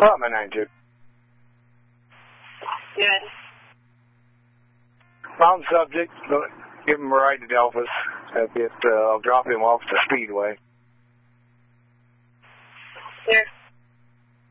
Oh, my name, Jude. Good. On subject, give him a ride to Delphus. I'll drop him off at the Speedway. Sure.